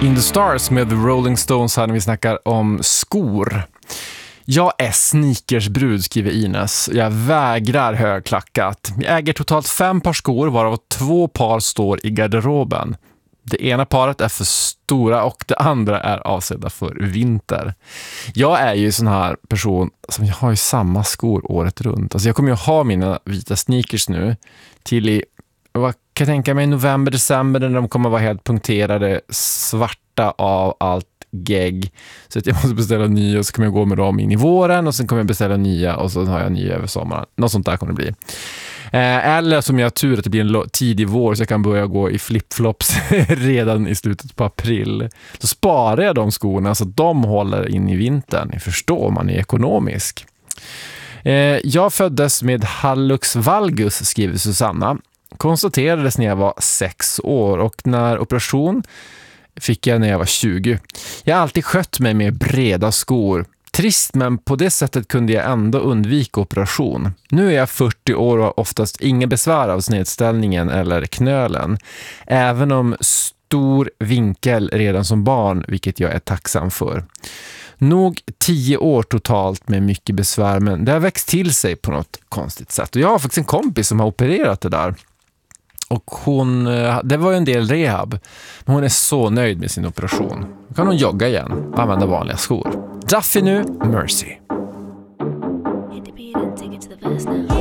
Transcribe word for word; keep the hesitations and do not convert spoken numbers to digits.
In the Stars med The Rolling Stones här när vi snackar om skor. Jag är sneakersbrud, skriver Ines. Jag vägrar högklackat. Jag äger totalt fem par skor, varav två par står i garderoben. Det ena paret är för stora och det andra är avsedda för vinter. Jag är ju sån här person som jag har ju samma skor året runt. Alltså jag kommer ju ha mina vita sneakers nu till i, vad kan jag tänka mig, november, december, när de kommer vara helt punkterade, svarta av allt gegg. Så att jag måste beställa nya och så kommer jag gå med dem in i våren och sen kommer jag beställa nya och så har jag nya över sommaren. Något sånt där kommer det bli. Eh, eller som jag har tur att det blir en lo- tidig vår så jag kan börja gå i flipflops redan i slutet på april. Så sparar jag de skorna så att de håller in i vintern. Ni förstår, man är ekonomisk. Eh, jag föddes med hallux valgus, skriver Susanna. Konstaterades när jag var sex år och när operation fick jag när jag var tjugo. Jag har alltid skött mig med breda skor. Trist, men på det sättet kunde jag ändå undvika operation. Nu är jag fyrtio år och har oftast ingen besvär av snedställningen eller knölen. Även om stor vinkel redan som barn, vilket jag är tacksam för. Nog tio år totalt med mycket besvär, men det har växt till sig på något konstigt sätt. Och jag har faktiskt en kompis som har opererat det där. Och hon, det var ju en del rehab, men hon är så nöjd med sin operation. Då kan hon jogga igen och använda vanliga skor. Duffy nu, Mercy.